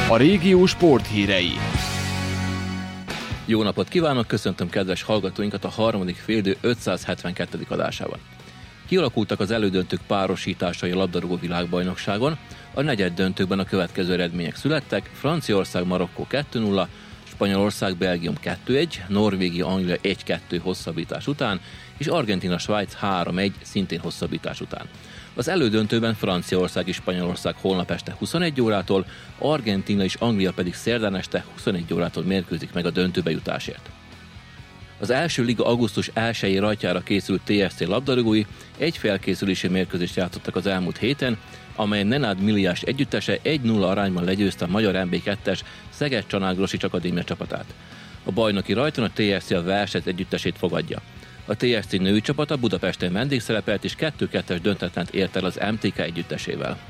A régió sporthírei. Jó napot kívánok, köszöntöm kedves hallgatóinkat a harmadik féldő 572. adásában. Kialakultak az elődöntők párosításai a labdarúgó világbajnokságon, a negyed döntőkben a következő eredmények születtek: Franciaország Marokkó 2-0, Spanyolország Belgium 2-1, Norvégia Anglia 1-2 hosszabbítás után, és Argentína Svájc 3-1 szintén hosszabbítás után. Az elődöntőben Franciaország és Spanyolország holnap este 21 órától, Argentína és Anglia pedig szerdán este 21 órától mérkőzik meg a döntőbe jutásért. Az első liga augusztus 1-i rajtjára készült TFC labdarúgói egy felkészülési mérkőzést játszottak az elmúlt héten, amelyen Nenád Miliás együttese 1-0 arányban legyőzte a magyar MB2-es Szeged-Csanád-Grosics Akadémia csapatát. A bajnoki rajton a TFC a Verset együttesét fogadja. A TFC női csapata Budapesten vendégszerepelt és 2-2-es döntetlent ért el az MTK együttesével.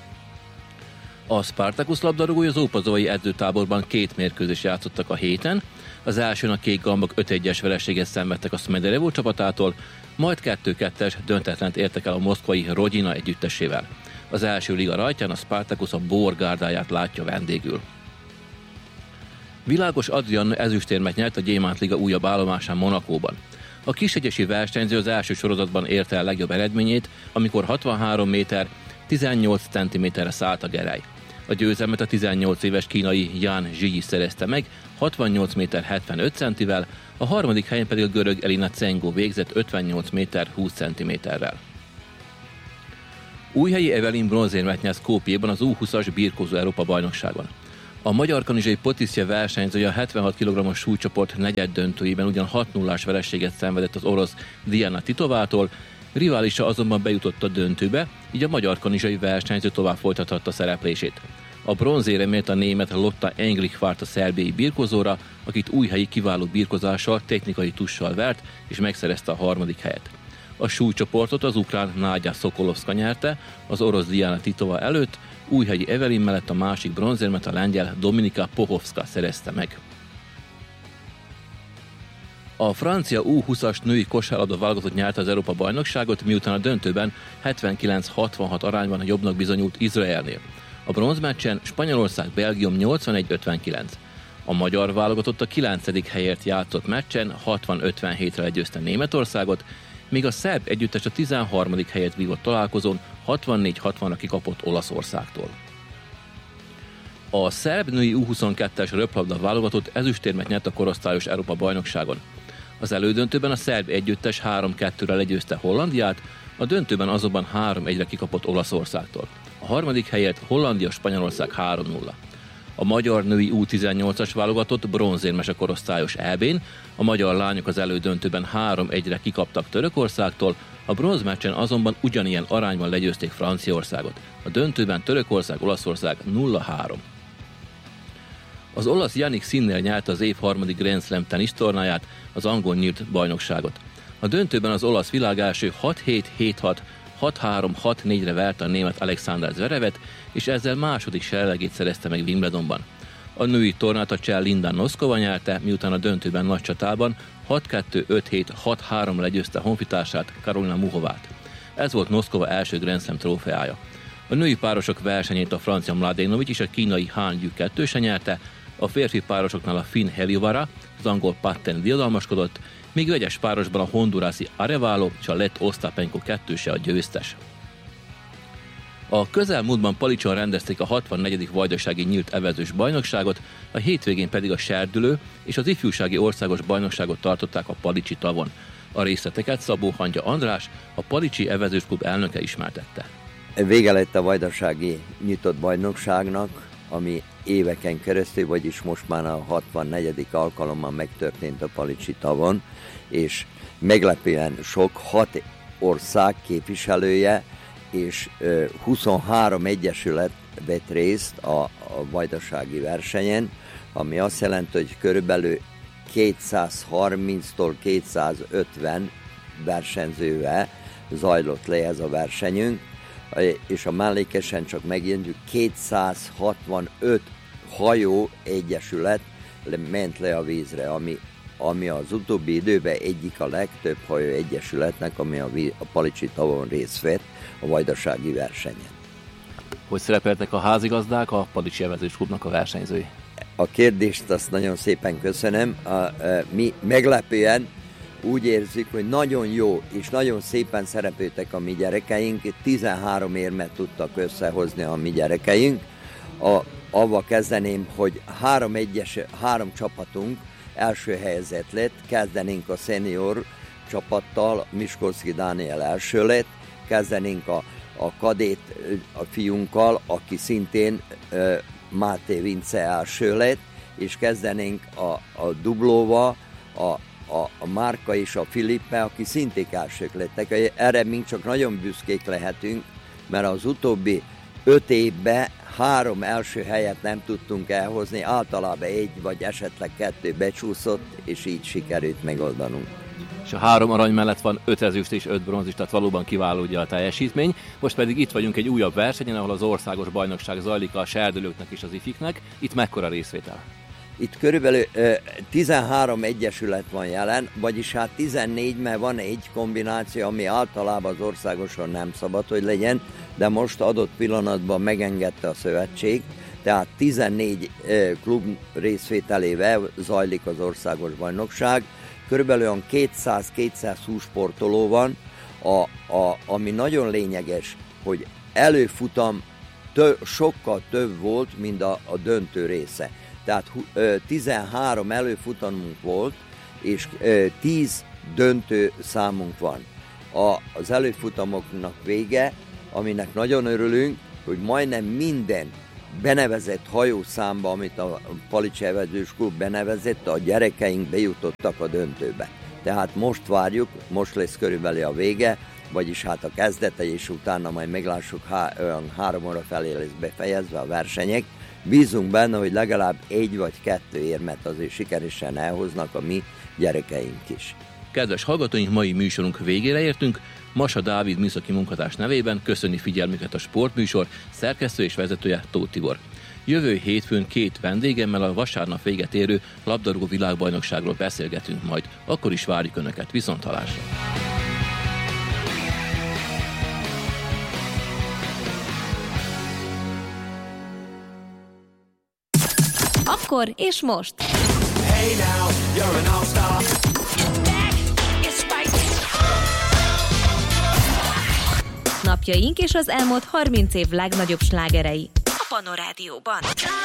A Spartacus labdarúgói az Ópazói edzőtáborban 2 mérkőzést játszottak a héten. Az elsőn a kék gambak 5-1-es vereséget szenvedtek a Smederevo csapatától, majd 2-2-es döntetlent értek el a moszkvai Rodina együttesével. Az első liga rajtján a Spartacus a Bor gárdáját látja vendégül. Világos Adrian ezüstérmet nyert a Gyémánt Liga újabb állomásán Monacóban. A kishegyesi versenyző az első sorozatban érte el legjobb eredményét, amikor 63 méter 18 cm-re szállt a gerej. A győzelmet a 18 éves kínai Yan Zhiyi szerezte meg 68 méter 75 centivel, a harmadik helyen pedig a görög Elina Tsengo végzett 58 méter 20 cm-rel. Újhelyi Evelyn bronzérmet nyert Skopjéban az U20-as birkózó Európa bajnokságon. A magyar kanizsai Potiszja versenyzője a 76 kg-os súlycsoport negyed döntőjében ugyan 6-0-ás vereséget szenvedett az orosz Diana Titovától, riválisa azonban bejutott a döntőbe, így a magyar kanizsai versenyző tovább folytathatta szereplését. A bronzéremért a német Lotta Englich várt a szerbiai birkózóra, akit újhelyi kiváló birkozással, technikai tussal vert és megszerezte a harmadik helyet. A súlycsoportot az ukrán Nágya Szokolovszka nyerte, az orosz Diana Titova előtt, újhelyi Evelyn mellett a másik bronzérmet a lengyel Dominika Pohovska szerezte meg. A francia U20-as női kosárlabda válogatott nyerte az Európa-bajnokságot, miután a döntőben 79-66 arányban jobbnak bizonyult Izraelnél. A bronzmeccsen Spanyolország Belgium 81-59. A magyar válogatott a 9. helyért játszott meccsen 60-57-re legyőzte Németországot, míg a szerb együttes a 13. helyet vívott találkozón 64-60-ra kikapott Olaszországtól. A szerb női U22-es röplabda válogatott ezüstérmet nyert a korosztályos Európa-bajnokságon. Az elődöntőben a szerb együttes 3-2-re legyőzte Hollandiát, a döntőben azonban 3-1-re kikapott Olaszországtól. A harmadik helyet Hollandia Spanyolország 3-0. A magyar női U18-as válogatott bronzérmes a korosztályos EB-n, a magyar lányok az elődöntőben 3-1-re kikaptak Törökországtól, a bronzmeccsen azonban ugyanilyen arányban legyőzték Franciaországot. A döntőben Törökország-Olaszország 0-3. Az olasz Jannik Sinner nyerte az év harmadik Grand Slam tenisztornáját, az angol nyílt bajnokságot. A döntőben az olasz világelső 6-7, 7-6, 6-3, 6-4-re verte a német Alexander Zverevet, és ezzel második serlegét szerezte meg Wimbledonban. A női tornát a cseh Linda Noskova nyerte, miután a döntőben nagy csatában 6-2, 5-7, 6-3 legyőzte honfitársát, Karolina Muchovát. Ez volt Noskova első Grand Slam trófeája. A női párosok versenyét a francia Mladenovic és a kínai Han Yu kettőse nyerte, a férfi párosoknál a finn Heliovara, az angol Patten diadalmaskodott, míg vegyes párosban a hondurászi Arevalo és a lett Ostapenko kettőse a győztes. A közelmúltban Palicson rendezték a 64. vajdasági nyílt evezős bajnokságot, a hétvégén pedig a serdülő és az ifjúsági országos bajnokságot tartották a Palicsi tavon. A részleteket Szabó Hangya András, a Palicsi Evezős Klub elnöke ismertette. Vége lett a vajdasági nyitott bajnokságnak, ami éveken keresztül, vagyis most már a 64. alkalommal megtörtént a Palicsi tavon, és meglepően sok 6 ország képviselője és 23 egyesület vett részt a vajdasági versenyen, ami azt jelenti, hogy körülbelül 230-tól 250 versenyzővel zajlott le ez a versenyünk, és a mellékesen csak megjegyzünk, 265 hajó egyesület ment le a vízre, ami az utóbbi időben egyik a legtöbb hajó egyesületnek, ami a Palicsi tavon részt vett a vajdasági versenyen. Hogy szerepeltek a házigazdák, a Palicsi Evezős Klubnak a versenyzői? A kérdést azt nagyon szépen köszönöm. Mi meglepően úgy érzük, hogy nagyon jó és nagyon szépen szerepeltek a mi gyerekeink. 13 érmet tudtak összehozni a mi gyerekeink. Avval kezdeném, hogy 3 csapatunk első helyezett lett. Kezdenénk a szenior csapattal, Miskolczi Dániel első lett. Kezdenénk a kadét a fiunkkal, aki szintén Máté Vince első lett, és kezdenénk a dublóval, a Márka és a Filippe, aki szintén elsők lettek. Erre még csak nagyon büszkék lehetünk, mert az utóbbi 5 évben 3 első helyet nem tudtunk elhozni, általában 1 vagy esetleg 2 becsúszott, és így sikerült megoldanunk. És a 3 arany mellett van 5 ezüst és 5 bronz is, tehát valóban kiváló ugye a teljesítmény. Most pedig itt vagyunk egy újabb versenyen, ahol az országos bajnokság zajlik a serdülőknek és az ifiknek. Itt mekkora részvétel? Itt körülbelül 13 egyesület van jelen, vagyis hát 14, mert van egy kombináció, ami általában az országoson nem szabad, hogy legyen, de most adott pillanatban megengedte a szövetség, tehát 14 klub részvételével zajlik az országos bajnokság. Körülbelül 200-220 sportoló van, ami nagyon lényeges, hogy előfutam sokkal több volt, mint a döntő része. Tehát 13 előfutamunk volt, és 10 döntő számunk van. Az előfutamoknak vége, aminek nagyon örülünk, hogy majdnem minden benevezett hajószámba, amit a Palicsi Evezős Klub benevezett, a gyerekeink bejutottak a döntőbe. Tehát most várjuk, most lesz körülbelül a vége, vagyis hát a kezdete, és utána majd meglássuk, olyan 3 óra felé lesz befejezve a versenyek. Bízunk benne, hogy legalább 1 vagy 2 érmet azért sikeresen elhoznak a mi gyerekeink is. Kedves hallgatóink, mai műsorunk végére értünk. Masa Dávid műszaki munkatárs nevében köszöni figyelmüket a sportműsor szerkesztő és vezetője Tóth Tibor. Jövő hétfőn 2 vendégemmel a vasárnap véget érő labdarúgó világbajnokságról beszélgetünk majd. Akkor is várjuk Önöket. Viszonthallásra! Akkor és most! Hey now, you're an all-star. Napjaink és az elmúlt 30 év legnagyobb slágerei a Panorádióban.